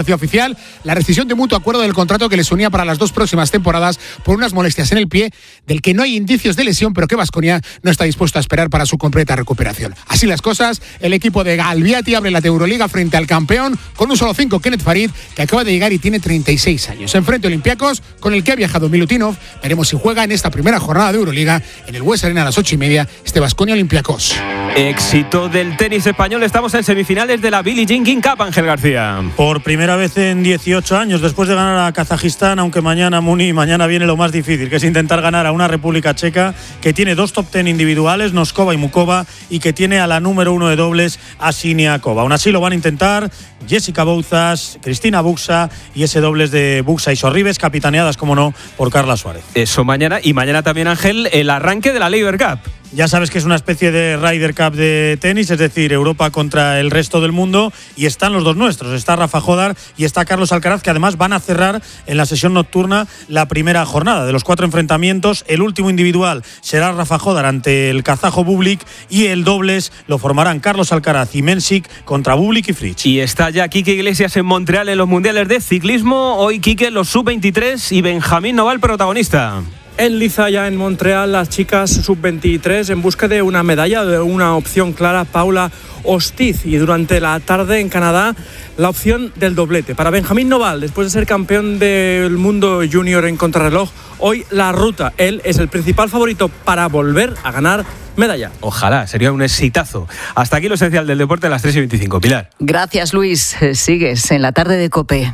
oficial la rescisión de mutuo acuerdo del contrato que les unía para las 2 próximas temporadas por unas molestias en el pie, del que no hay indicios de lesión, pero que Baskonia no está dispuesto a esperar para su completa recuperación. Así las cosas, el equipo de Galbiati abre la Euroliga frente al campeón con un solo 5, Kenneth Farid, que acaba de llegar y tiene 36 años. Enfrente a Olympiacos, con el que ha viajado Milutinov. Veremos si juega en esta primera jornada de Euroliga en el Bues Arena a las 8:30, este Baskonia Olympiacos. Éxito del tenis español. Estamos en semifinales de la Billie Jean King Cup, Ángel García. Por primera vez en 18 años, después de ganar a Kazajistán, aunque mañana viene lo más difícil, que es intentar ganar a una República Checa que tiene 2 top 10 individuales, Noskova y Mukova, y que tiene a la número 1 de dobles, a Siniakova. Aún así lo van a intentar Jessica Bouzas, Cristina Buxa y ese dobles de Buxa y Sorribes, capitaneadas, como no, por Carla Suárez. Eso mañana. Y mañana también, Ángel, el arranque de la Laver Cup. Ya sabes que es una especie de Ryder Cup de tenis, es decir, Europa contra el resto del mundo, y están los dos nuestros, está Rafa Jodar y está Carlos Alcaraz, que además van a cerrar en la sesión nocturna la primera jornada. De los 4 enfrentamientos, el último individual será Rafa Jodar ante el kazajo Bublik, y el dobles lo formarán Carlos Alcaraz y Mensik contra Bublik y Fritz. Y está ya Quique Iglesias en Montreal en los mundiales de ciclismo. Hoy, Quique, los sub-23 y Benjamín Noval protagonista. En liza, ya en Montreal, las chicas sub-23 en busca de una medalla, de una opción clara, Paula Ostiz. Y durante la tarde en Canadá, la opción del doblete. Para Benjamín Noval, después de ser campeón del mundo junior en contrarreloj, hoy la ruta. Él es el principal favorito para volver a ganar medalla. Ojalá, sería un exitazo. Hasta aquí lo esencial del deporte a las 3:25. Pilar. Gracias, Luis. Sigues en la tarde de COPE.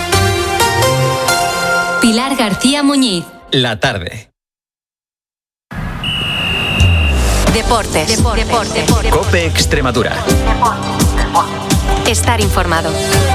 Pilar García Muñiz. La tarde. Deportes. COPE Extremadura. Estar informado.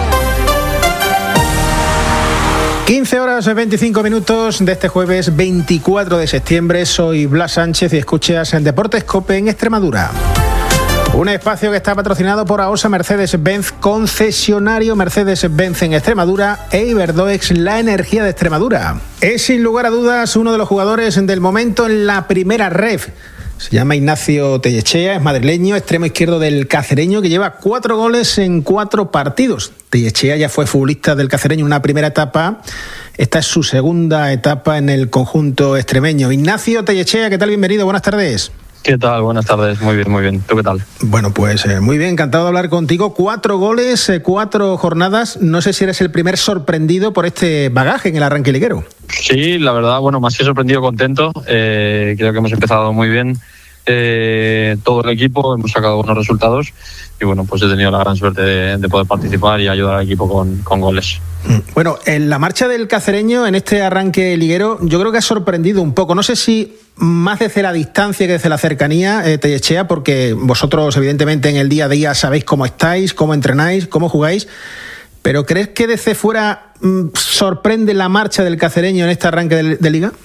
15 horas y 25 minutos de este jueves 24 de septiembre. Soy Blas Sánchez y escuchas en Deportes COPE en Extremadura. Un espacio que está patrocinado por AOSA Mercedes-Benz, concesionario Mercedes-Benz en Extremadura, e Iberdoex, la energía de Extremadura. Es sin lugar a dudas uno de los jugadores del momento en la primera ref. Se llama Ignacio Tellechea, es madrileño, extremo izquierdo del Cacereño, que lleva 4 goles en 4 partidos. Tellechea ya fue futbolista del Cacereño en una primera etapa. Esta es su segunda etapa en el conjunto extremeño. Ignacio Tellechea, ¿qué tal? Bienvenido, buenas tardes. ¿Qué tal? Buenas tardes, muy bien, muy bien. ¿Tú qué tal? Bueno, pues muy bien, encantado de hablar contigo. 4 goles, 4 jornadas. No sé si eres el primer sorprendido por este bagaje en el arranque liguero. Sí, la verdad, bueno, más que sorprendido, contento. Creo que hemos empezado muy bien. Todo el equipo, hemos sacado buenos resultados y bueno, pues he tenido la gran suerte de poder participar y ayudar al equipo con goles. Bueno, en la marcha del Cacereño en este arranque liguero yo creo que ha sorprendido un poco, no sé si más desde la distancia que desde la cercanía, Tellechea, porque vosotros evidentemente en el día a día sabéis cómo estáis, cómo entrenáis, cómo jugáis, pero ¿crees que desde fuera sorprende la marcha del Cacereño en este arranque de liga?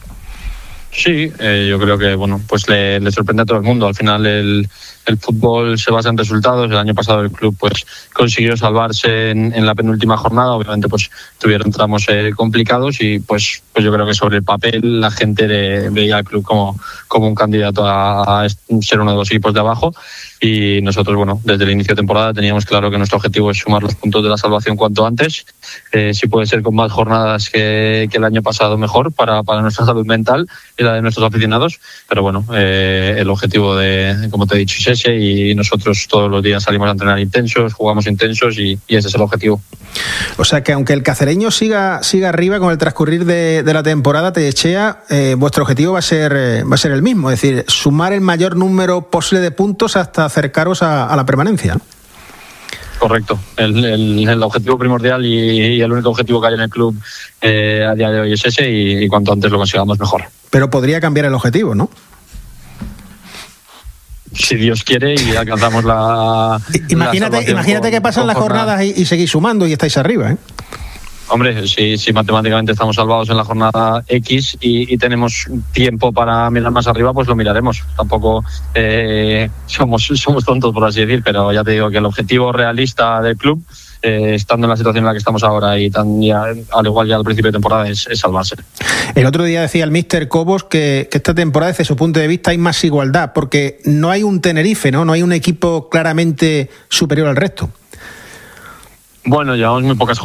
Sí, yo creo que bueno, pues le sorprende a todo el mundo. Al final el fútbol se basa en resultados. El año pasado el club pues consiguió salvarse en la penúltima jornada. Obviamente pues tuvieron tramos complicados y pues yo creo que sobre el papel la gente veía al club como un candidato a ser uno de los equipos de abajo. Y nosotros, bueno, desde el inicio de temporada teníamos claro que nuestro objetivo es sumar los puntos de la salvación cuanto antes. Si puede ser con más jornadas que el año pasado, mejor para nuestra salud mental y la de nuestros aficionados. Pero bueno, el objetivo como te he dicho, es ese, y nosotros todos los días salimos a entrenar intensos, jugamos intensos y ese es el objetivo. O sea que aunque el Cacereño siga arriba con el transcurrir de la temporada, Tellechea, vuestro objetivo va a ser el mismo, es decir, sumar el mayor número posible de puntos hasta acercaros a la permanencia, ¿no? Correcto, el objetivo primordial y el único objetivo que hay en el club a día de hoy es ese, y cuanto antes lo consigamos mejor. Pero podría cambiar el objetivo, ¿no? Si Dios quiere y alcanzamos la... Imagínate que pasan las jornadas y seguís sumando y estáis arriba, ¿eh? Hombre, si matemáticamente estamos salvados en la jornada X y tenemos tiempo para mirar más arriba, pues lo miraremos. Tampoco somos tontos, por así decir, pero ya te digo que el objetivo realista del club, estando en la situación en la que estamos ahora y al igual ya al principio de temporada, es salvarse. El otro día decía el míster Cobos que esta temporada, desde su punto de vista, hay más igualdad, porque no hay un Tenerife, ¿no? No hay un equipo claramente superior al resto. Bueno, llevamos muy pocas